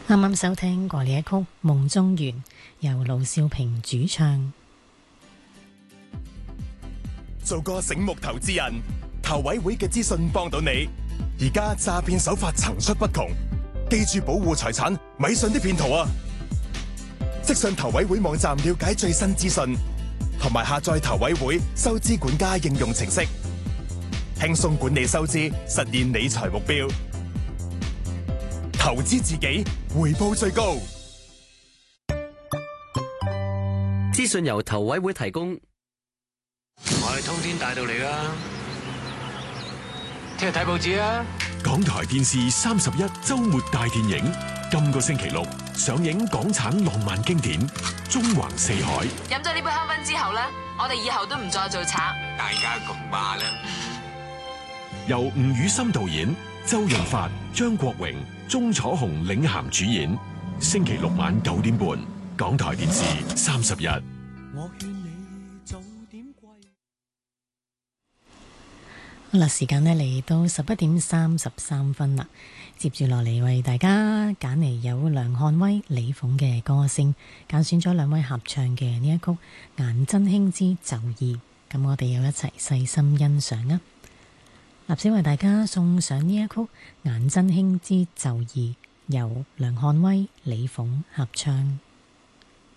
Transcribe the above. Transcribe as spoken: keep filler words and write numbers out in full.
啱啱收聽過呢一曲《夢中緣》，由盧少平主唱。 做個醒目投資人，投委會嘅資訊幫到你。而家詐騙手法層出不窮，記住保護財產，咪信啲騙徒啊！即上投委會網站了解最新資訊，同埋下載投委會收支管家應用程式，輕鬆管理收支，實現理財目標。投資自己，回報最高。 資訊由投委會提供。 我係通天大道嚟噶，聽日睇報紙啊！ 港台電視三十一周末大電影，今個星期六上映港產浪漫經典《縱橫四海》。 飲咗呢杯香檳之後咧，我哋以後都唔再做賊。 大家咁話啦。 由吳宇森導演，周潤發、張國榮、鐘楚紅領銜主演。星期六晚九點半，港台電視三十一。 我勸你早點歸。 好啦，時間呢嚟到十一點三十三分啦。接住落嚟為大家揀嚟有梁漢威、李鳳嘅歌聲，揀選咗兩位合唱嘅呢一曲《顏真卿之就義》。咁我哋又一齊細心欣賞啊！立時為大家送上呢一曲《顏真卿之就義》，由梁漢威、李鳳合唱。